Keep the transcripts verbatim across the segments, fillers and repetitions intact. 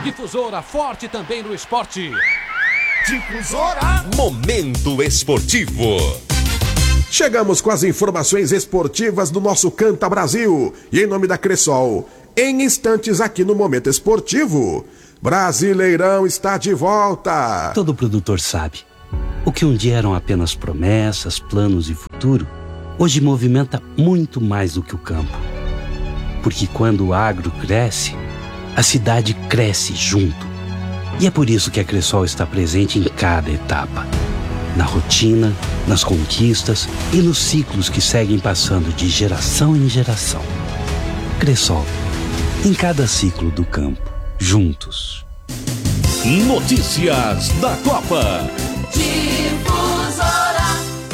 Difusora forte também no esporte. Difusora. Momento esportivo. Chegamos com as informações esportivas do nosso Canta Brasil. E em nome da Cressol, em instantes aqui no Momento Esportivo, Brasileirão está de volta. Todo produtor sabe. O que um dia eram apenas promessas, planos e futuro, hoje movimenta muito mais do que o campo. Porque quando o agro cresce, a cidade cresce junto. E é por isso que a Cressol está presente em cada etapa. Na rotina, nas conquistas e nos ciclos que seguem passando de geração em geração. Cressol, em cada ciclo do campo, juntos. Notícias da Copa. Difusora.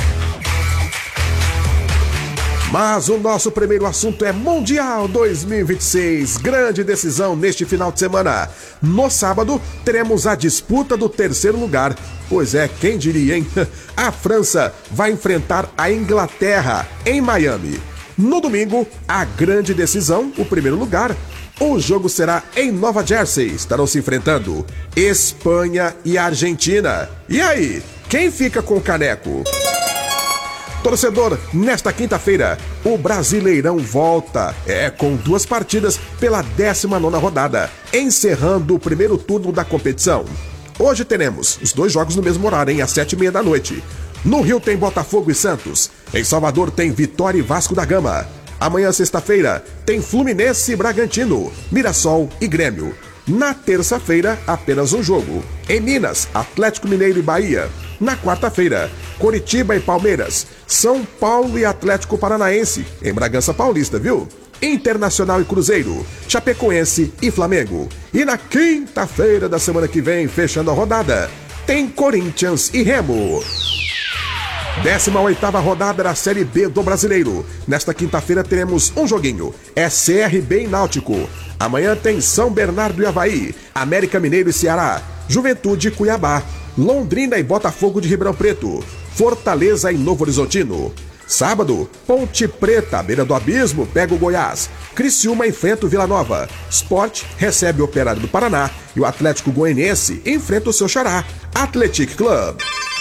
Mas o nosso primeiro assunto é Mundial dois mil e vinte e seis. Grande decisão neste final de semana. No sábado, teremos a disputa do terceiro lugar. Pois é, quem diria, hein? A França vai enfrentar a Inglaterra em Miami. No domingo, a grande decisão, o primeiro lugar. O jogo será em Nova Jersey. Estarão se enfrentando Espanha e Argentina. E aí, quem fica com o caneco? Torcedor, nesta quinta-feira, o Brasileirão volta. É, com duas partidas pela décima nona rodada, encerrando o primeiro turno da competição. Hoje teremos os dois jogos no mesmo horário, hein, às sete e meia da noite. No Rio tem Botafogo e Santos. Em Salvador tem Vitória e Vasco da Gama. Amanhã, sexta-feira, tem Fluminense e Bragantino, Mirassol e Grêmio. Na terça-feira, apenas um jogo. Em Minas, Atlético Mineiro e Bahia. Na quarta-feira, Coritiba e Palmeiras. São Paulo e Atlético Paranaense. Em Bragança Paulista, viu? Internacional e Cruzeiro. Chapecoense e Flamengo. E na quinta-feira da semana que vem, fechando a rodada, tem Corinthians e Remo. décima oitava rodada da Série B do Brasileiro. Nesta quinta-feira teremos um joguinho. É C R B e Náutico. Amanhã tem São Bernardo e Avaí, América Mineiro e Ceará, Juventude e Cuiabá, Londrina e Botafogo de Ribeirão Preto, Fortaleza e Novo Horizontino. Sábado, Ponte Preta, à beira do abismo, pega o Goiás. Criciúma enfrenta o Vila Nova. Sport recebe o Operário do Paraná e o Atlético Goianiense enfrenta o seu xará, Athletic Club.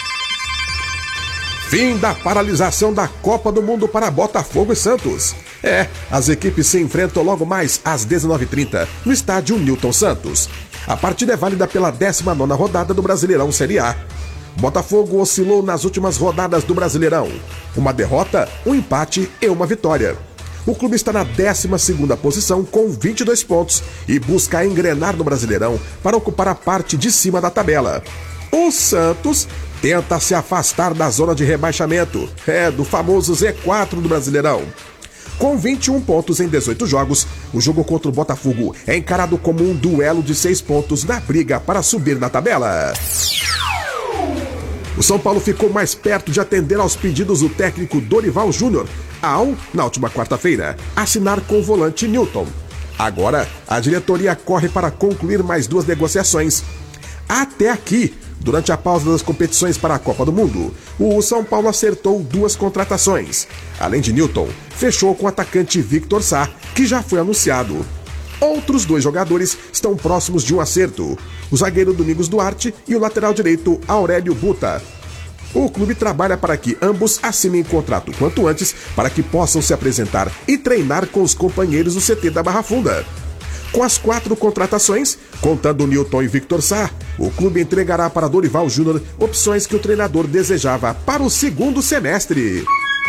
Fim da paralisação da Copa do Mundo para Botafogo e Santos. É, as equipes se enfrentam logo mais às dezenove e trinta no estádio Newton Santos. A partida é válida pela décima nona rodada do Brasileirão Série A. Botafogo oscilou nas últimas rodadas do Brasileirão. Uma derrota, um empate e uma vitória. O clube está na décima segunda posição com vinte e dois pontos e busca engrenar no Brasileirão para ocupar a parte de cima da tabela. O Santos tenta se afastar da zona de rebaixamento, é, do famoso Z quatro do Brasileirão. Com vinte e um pontos em dezoito jogos, o jogo contra o Botafogo é encarado como um duelo de seis pontos na briga para subir na tabela. O São Paulo ficou mais perto de atender aos pedidos do técnico Dorival Júnior ao, na última quarta-feira, assinar com o volante Newton. Agora, a diretoria corre para concluir mais duas negociações. Até aqui, durante a pausa das competições para a Copa do Mundo, o São Paulo acertou duas contratações. Além de Newton, fechou com o atacante Victor Sá, que já foi anunciado. Outros dois jogadores estão próximos de um acerto: o zagueiro Domingos Duarte e o lateral direito Aurélio Buta. O clube trabalha para que ambos assinem contrato quanto antes para que possam se apresentar e treinar com os companheiros do C T da Barra Funda. Com as quatro contratações, contando Newton e Victor Sá, o clube entregará para Dorival Júnior opções que o treinador desejava para o segundo semestre.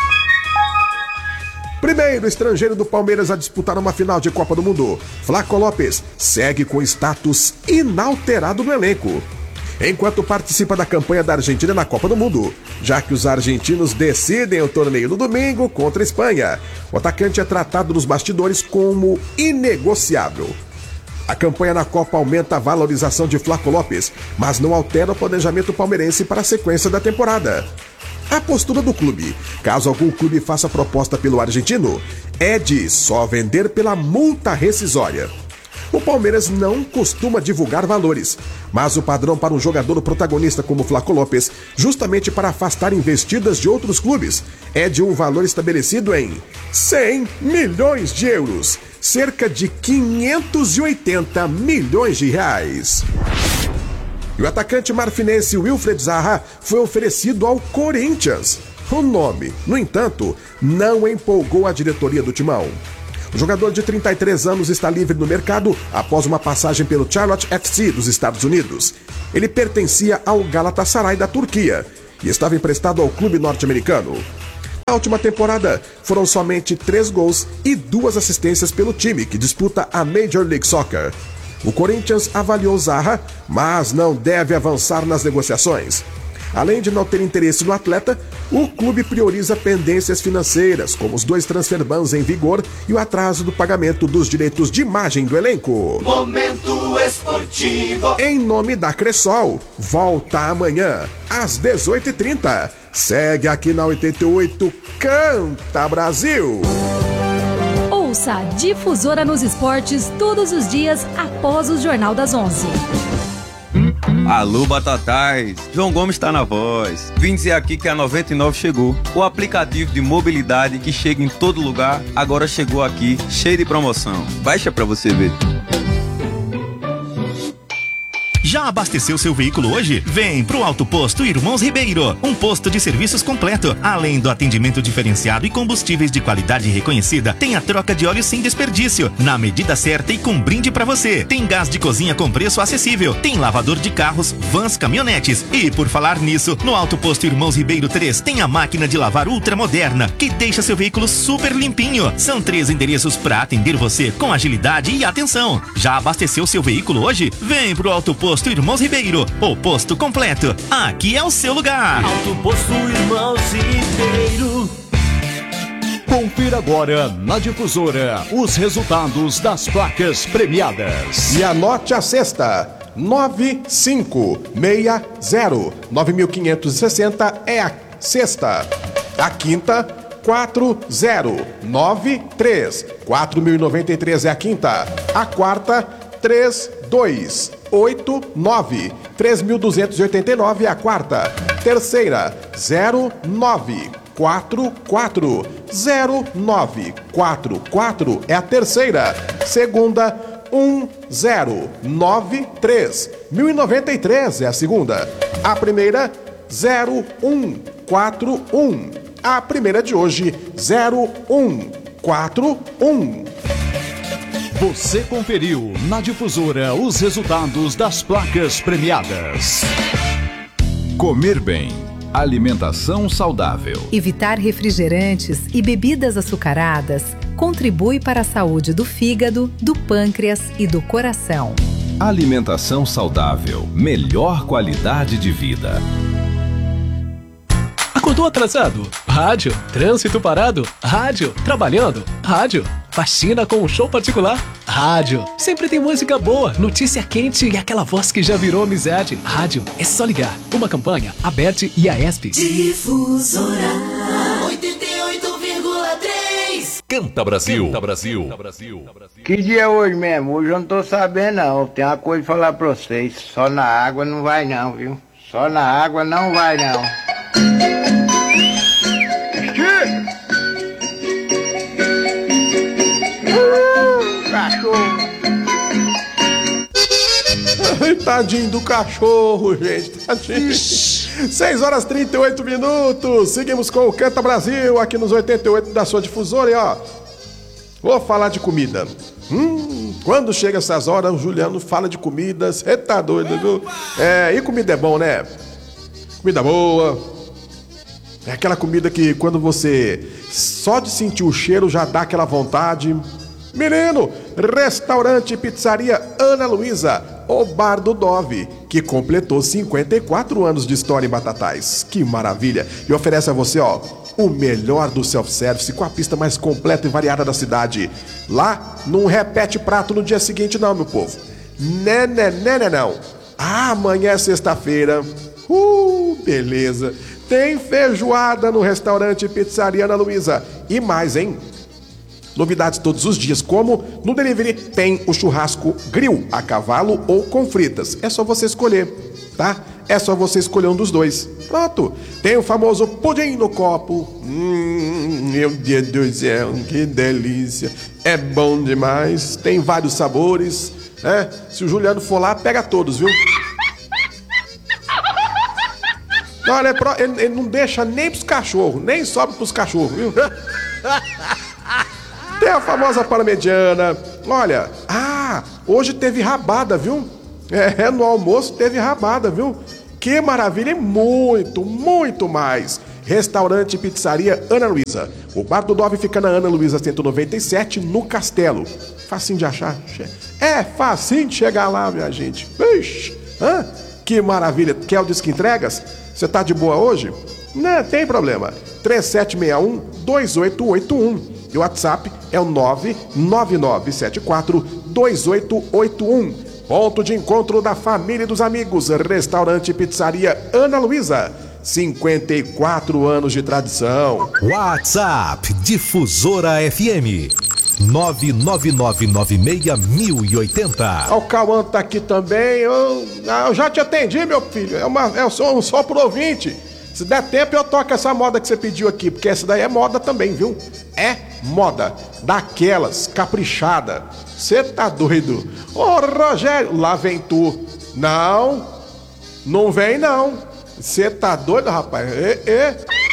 Primeiro estrangeiro do Palmeiras a disputar uma final de Copa do Mundo, Flaco Lopes segue com status inalterado no elenco, enquanto participa da campanha da Argentina na Copa do Mundo, já que os argentinos decidem o torneio no domingo contra a Espanha. O atacante é tratado nos bastidores como inegociável. A campanha na Copa aumenta a valorização de Flaco Lopes, mas não altera o planejamento palmeirense para a sequência da temporada. A postura do clube, caso algum clube faça proposta pelo argentino, é de só vender pela multa rescisória. O Palmeiras não costuma divulgar valores, mas o padrão para um jogador protagonista como Flaco Lopes, justamente para afastar investidas de outros clubes, é de um valor estabelecido em cem milhões de euros. cerca de quinhentos e oitenta milhões de reais. E o atacante marfinense Wilfred Zaha foi oferecido ao Corinthians. O nome, no entanto, não empolgou a diretoria do Timão. O jogador de trinta e três anos está livre no mercado após uma passagem pelo Charlotte F C dos Estados Unidos. Ele pertencia ao Galatasaray da Turquia e estava emprestado ao clube norte-americano. Na última temporada, foram somente três gols e duas assistências pelo time que disputa a Major League Soccer. O Corinthians avaliou Zaha, mas não deve avançar nas negociações. Além de não ter interesse no atleta, o clube prioriza pendências financeiras, como os dois transfer bans em vigor e o atraso do pagamento dos direitos de imagem do elenco. Momento Esportivo. Em nome da Cressol, volta amanhã, às dezoito e trinta. Segue aqui na oitenta e oito, Canta Brasil. Ouça a Difusora nos esportes todos os dias após o Jornal das onze. Alô, Batatais! João Gomes está na voz. Vim dizer aqui que a noventa e nove chegou. O aplicativo de mobilidade que chega em todo lugar, agora chegou aqui, cheio de promoção. Baixa pra você ver. Já abasteceu seu veículo hoje? Vem pro Auto Posto Irmãos Ribeiro, um posto de serviços completo. Além do atendimento diferenciado e combustíveis de qualidade reconhecida, tem a troca de óleo sem desperdício, na medida certa e com brinde pra você. Tem gás de cozinha com preço acessível, tem lavador de carros, vans, caminhonetes. E por falar nisso, no Auto Posto Irmãos Ribeiro três tem a máquina de lavar ultramoderna, que deixa seu veículo super limpinho. São três endereços pra atender você com agilidade e atenção. Já abasteceu seu veículo hoje? Vem pro Auto Posto Irmãos Ribeiro, o posto completo. Aqui é o seu lugar. Auto Posto Irmãos Ribeiro. Confira agora na Difusora os resultados das placas premiadas. E anote a sexta. nove cinco seis zero. nove mil quinhentos e sessenta é a sexta. A quinta, quatro zero nove três. quatro mil e noventa e três é a quinta. A quarta, três dois oito nove. três mil duzentos e oitenta e nove é a quarta. Terceira, zero nove quatro quatro. zero nove quatro quatro é a terceira. Segunda, um zero nove três. mil e noventa e três é a segunda. A primeira, zero um quatro um. A primeira de hoje, zero um quatro um. Você conferiu na Difusora os resultados das placas premiadas. Comer bem. Alimentação saudável. Evitar refrigerantes e bebidas açucaradas contribui para a saúde do fígado, do pâncreas e do coração. Alimentação saudável. Melhor qualidade de vida. Acordou atrasado? Rádio. Trânsito parado? Rádio. Trabalhando? Rádio. Faxina com um show particular? Rádio. Sempre tem música boa, notícia quente e aquela voz que já virou amizade. Rádio. É só ligar. Uma campanha, a B E T e a E S P. Difusora oitenta e oito vírgula três. Canta Brasil. Canta Brasil. Que dia é hoje mesmo? Hoje eu não tô sabendo não. Tem uma coisa pra falar pra vocês. Só na água não vai não, viu? Só na água não vai não. Cachorro. Tadinho do cachorro, gente. Tadinho. seis horas e trinta e oito minutos. Seguimos com o Canta Brasil aqui nos oitenta e oito da sua difusora. E ó, vou falar de comida. Hum, quando chega essas horas, o Juliano fala de comida. Você tá doido, viu? É, e comida é bom, né? Comida boa. É aquela comida que quando você só de sentir o cheiro já dá aquela vontade. Menino, restaurante e pizzaria Ana Luísa, o Bar do Dove, que completou cinquenta e quatro anos de história em Batatais. Que maravilha! E oferece a você, ó, o melhor do self-service com a pista mais completa e variada da cidade. Lá, não repete prato no dia seguinte não, meu povo. Né, né, né, né, não. Ah, amanhã é sexta-feira. Uh, beleza. Tem feijoada no restaurante e pizzaria Ana Luísa. E mais, hein? Novidades todos os dias, como no delivery tem o churrasco grill a cavalo ou com fritas. É só você escolher. tá? É só você escolher um dos dois. Pronto. Tem o famoso pudim no copo. Hum, meu Deus do céu, que delícia. É bom demais. Tem vários sabores, né? Se o Juliano for lá, pega todos, viu? Olha, ele, ele não deixa nem pros cachorros, nem sobe pros cachorros, viu? Tem a famosa parmegiana. Olha, ah, hoje teve rabada, viu? É, no almoço teve rabada, viu? Que maravilha, e muito, muito mais. Restaurante e Pizzaria Ana Luísa. O Bar do Nove fica na Ana Luísa cento e noventa e sete, no Castelo. Facinho de achar? É, facinho de chegar lá, minha gente. Ixi, hã? Que maravilha. Quer o Disque Entregas? Você tá de boa hoje? Não tem problema. três sete seis um, dois oito oito um. E o WhatsApp é o nove nove nove sete quatro dois oito oito um. Ponto de encontro da família e dos amigos. Restaurante e Pizzaria Ana Luísa. cinquenta e quatro anos de tradição. WhatsApp Difusora F M nove nove nove nove seis mil e oitenta. O Cauã tá aqui também. Eu, eu já te atendi, meu filho. É, uma, é só, só pro ouvinte. Se der tempo, eu toco essa moda que você pediu aqui, porque essa daí é moda também, viu? É moda. Daquelas, caprichada. Você tá doido? Ô, Rogério, lá vem tu. Não, não vem não. Você tá doido, rapaz? E, e.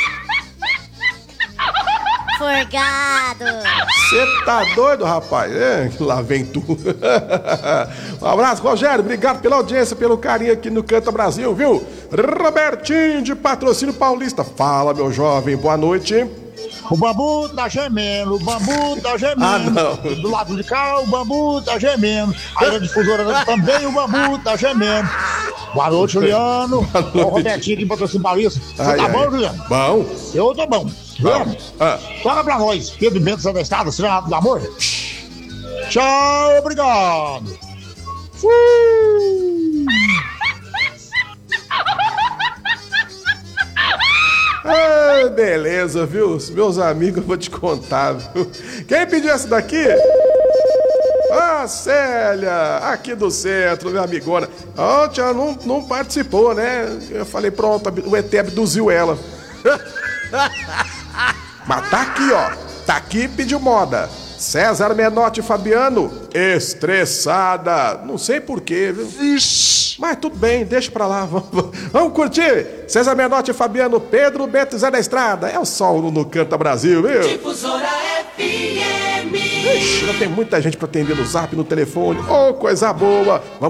Forgado. Você tá doido, rapaz? É, lá vem tu. Um abraço, Rogério. Obrigado pela audiência, pelo carinho aqui no Canta Brasil, viu? Robertinho de Patrocínio Paulista. Fala, meu jovem. Boa noite. O bambu tá gemendo, o bambu tá gemendo. Ah, não. Do lado de cá, o bambu tá gemendo. Aí na difusora também o bambu tá gemendo. Boa noite, Juliano. Boa noite. O Robertinho aqui em Patrocínio Paulista. Você ai, tá ai. bom, Juliano? Bom. Eu tô bom. Juliano, ah. toca pra nós. Pedro Bento da Estrada, Cidade do Amor. Tchau, obrigado. Fui. Ah, beleza, viu? Meus amigos, eu vou te contar, viu? Quem pediu essa daqui? Ah, Célia, aqui do centro, minha amigona. Ontem ela não, não participou, né? Eu falei, pronto, o E T abduziu ela. Mas tá aqui, ó. Tá aqui e pediu moda. César Menotti e Fabiano, estressada. Não sei porquê, viu? Ixi. Mas tudo bem, deixa pra lá. Vamos, vamos curtir. César Menotti e Fabiano, Pedro Bento Zé da Estrada. É o sol no, no Canta Brasil, viu? Difusora F M. Ixi, já tem muita gente pra atender no zap, no telefone. Ô, oh, coisa boa. Vamos